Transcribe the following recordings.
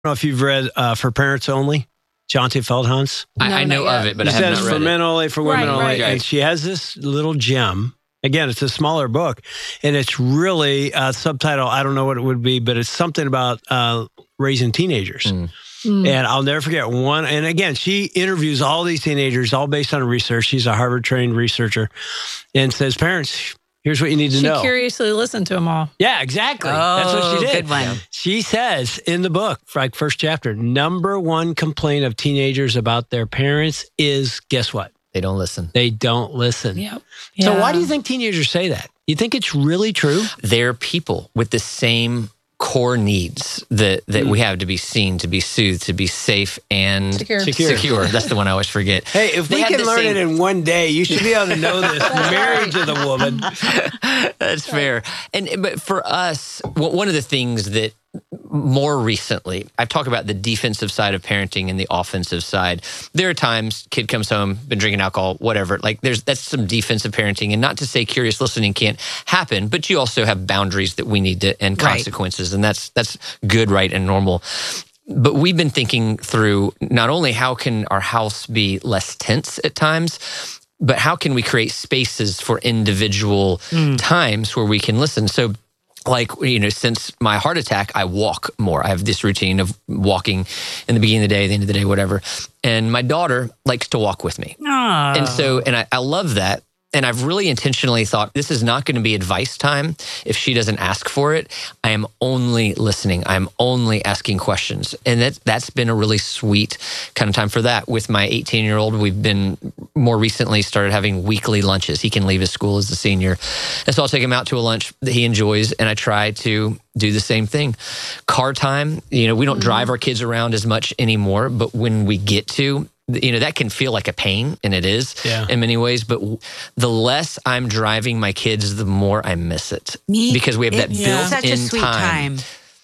know if you've read For Parents Only, Jonte Feldhans. I know of it, but I have not read for it. men only, for women only. Right. And she has this little gem. Again, it's a smaller book, and it's really subtitle. I don't know what it would be, but it's something about raising teenagers. And I'll never forget one. And again, she interviews all these teenagers, all based on research. She's a Harvard-trained researcher, and says, "Parents, here's what you need to know." She curiously listened to them all. Yeah, exactly. That's what she did. Good one. She says in the book, like first chapter, number one complaint of teenagers about their parents is, guess what? They don't listen. They don't listen. Yep. So why do you think teenagers say that? You think it's really true? They're people with the same core needs that we have to be seen, to be soothed, to be safe and Secure. That's the one I always forget. Hey, if we can learn it in one day, you should be able to know this. Married to the woman. That's fair. But for us, one of the things that more recently, I've talked about the defensive side of parenting and the offensive side. There are times kid comes home, been drinking alcohol, whatever. Like that's some defensive parenting, and not to say curious listening can't happen, but you also have boundaries that we need to and consequences, and that's good, right, and normal. But we've been thinking through not only how can our house be less tense at times, but how can we create spaces for individual times where we can listen. So like, since my heart attack, I walk more. I have this routine of walking in the beginning of the day, the end of the day, whatever. And my daughter likes to walk with me. Aww. And I love that. And I've really intentionally thought this is not going to be advice time if she doesn't ask for it. I am only listening. I'm only asking questions. And that's been a really sweet kind of time for that. With my 18-year-old, we've been more recently started having weekly lunches. He can leave his school as a senior. And so I'll take him out to a lunch that he enjoys, and I try to do the same thing. Car time, we don't drive our kids around as much anymore, but when we get to, that can feel like a pain, and it is in many ways. But the less I'm driving my kids, the more I miss it. Because we have that built-in time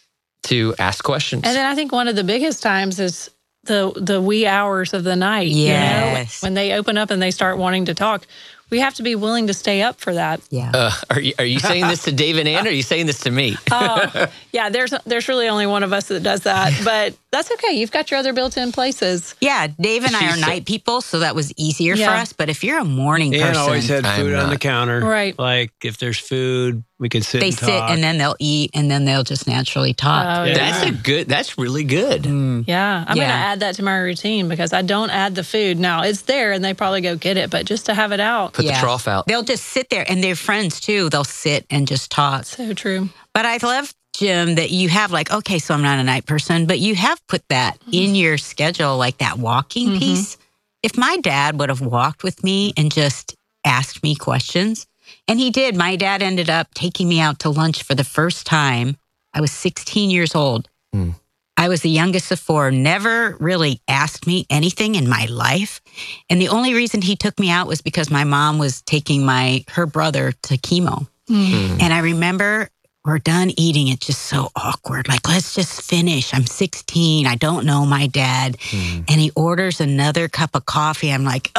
to ask questions. And then I think one of the biggest times is the wee hours of the night. Yes. When they open up and they start wanting to talk. We have to be willing to stay up for that. Yeah. Are you saying this to Dave and Ann, or are you saying this to me? Yeah, there's really only one of us that does that, but that's okay. You've got your other built-in places. Yeah, Dave and I are night people, so that was easier for us. But if you're a morning person, always had food on the counter. Right. Like if there's food, we can sit. They and sit talk. and then they'll eat, and then they'll just naturally talk. That's really good. Yeah, I'm going to add that to my routine because I don't add the food. Now, it's there and they probably go get it, but just to have it out. Put the trough out. They'll just sit there, and they're friends too. They'll sit and just talk. So true. But I love, Jim, that you have okay, so I'm not a night person, but you have put that in your schedule, like that walking piece. If my dad would have walked with me and just asked me questions, and he did. My dad ended up taking me out to lunch for the first time. I was 16 years old. I was the youngest of four, never really asked me anything in my life. And the only reason he took me out was because my mom was taking her brother to chemo. And I remember we're done eating. It's just so awkward. Like, let's just finish. I'm 16. I don't know my dad. And he orders another cup of coffee. I'm like,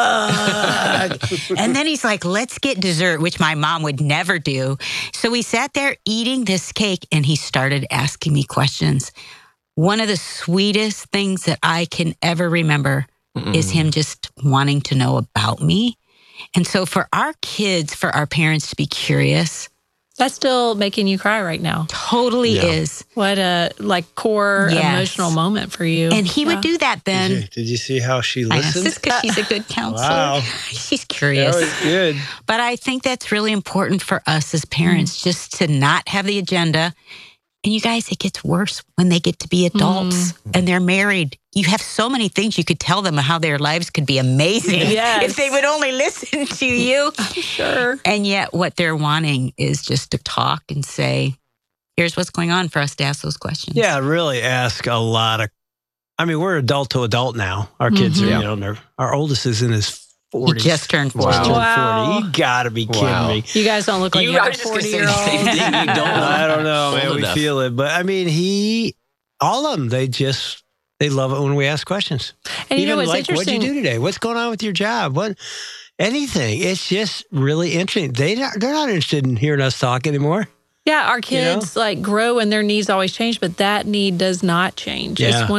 ugh. And then he's like, let's get dessert, which my mom would never do. So we sat there eating this cake, and he started asking me questions. One of the sweetest things that I can ever remember is him just wanting to know about me. And so for our kids, for our parents to be curious. That's still making you cry right now. Totally is. What a core emotional moment for you. And he would do that then. Did you see how she listened? Just because she's a good counselor. Wow. She's curious. That was good. But I think that's really important for us as parents, just to not have the agenda. And you guys, it gets worse when they get to be adults and they're married. You have so many things you could tell them how their lives could be amazing if they would only listen to you. Sure. And yet what they're wanting is just to talk and say, here's what's going on, for us to ask those questions. Yeah, really ask a lot of, we're adult to adult now. Our kids are, our oldest is in his 40s. He just turned 40. Wow. You gotta be kidding me. You guys don't look like you have a 40-year-old. I don't know, man. We enough. feel it. But all of them, they love it when we ask questions. And Even what's like, interesting? what'd you do today? What's going on with your job? Anything. It's just really interesting. They're not interested in hearing us talk anymore. Yeah, our kids like grow and their needs always change, but that need does not change. Yeah. It's one